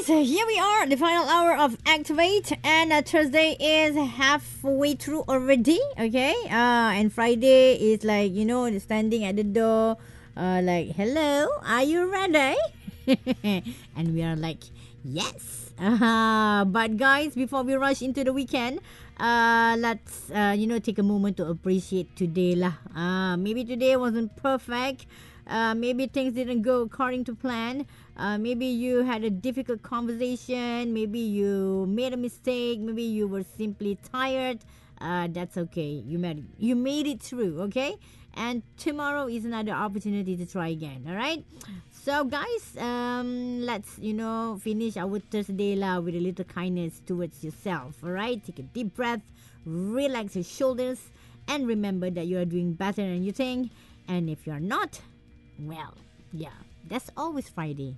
Here we are, the final hour of Activate, and Thursday is halfway through already. Okay, and Friday is like standing at the door, like, hello, are you ready? And we are like, yes. But guys, before we rush into the weekend, let's take a moment to appreciate today lah. Maybe today wasn't perfect. Maybe things didn't go according to plan. Maybe you had a difficult conversation. Maybe you made a mistake. Maybe you were simply tired. That's okay. You made it through. Okay, and tomorrow is another opportunity to try again. All right. So guys, let's finish our Thursday lah with a little kindness towards yourself. All right. Take a deep breath. Relax your shoulders, and remember that you are doing better than you think. And if you are not, well, yeah, that's always Friday.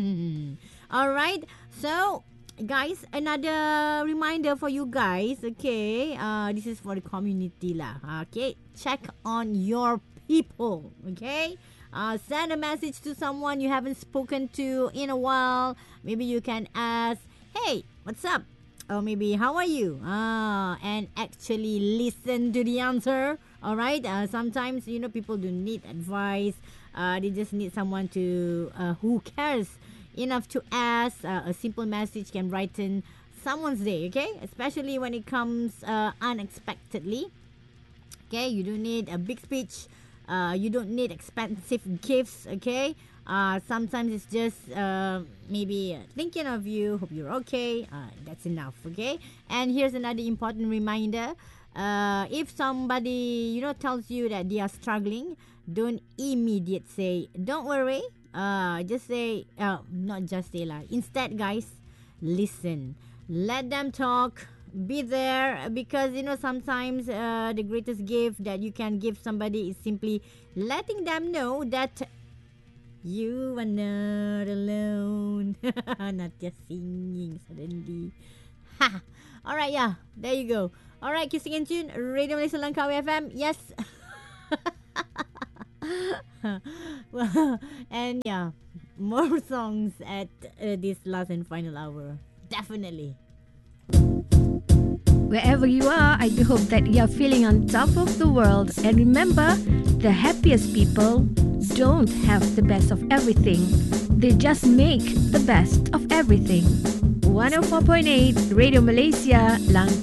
All right. So, guys, another reminder for you guys. Okay, this is for the community lah. Okay, check on your people. Okay, send a message to someone you haven't spoken to in a while. Maybe you can ask, "Hey, what's up?" Or maybe, "How are you?" And actually listen to the answer. All right. Sometimes people do need advice. They just need someone to who cares enough to ask. A simple message can brighten someone's day. Okay, especially when it comes unexpectedly. Okay, you don't need a big speech. You don't need expensive gifts. Okay. Sometimes it's just maybe thinking of you, hope you're okay. That's enough. Okay. And here's another important reminder. If somebody tells you that they are struggling, don't immediate say, "Don't worry." Just say, not just say lah. Instead, guys, listen. Let them talk. Be there, because sometimes the greatest gift that you can give somebody is simply letting them know that you are not alone. Not just singing suddenly. Ha! Alright, yeah, there you go. Alright, Kissing and Tune, Radio Malaysia Langkawi FM. Yes. Well, and yeah, more songs at this last and final hour. Definitely. Wherever you are, I do hope that you are feeling on top of the world. And remember, the happiest people don't have the best of everything. They just make the best of everything. 104.8 Radio Malaysia, Langkawi.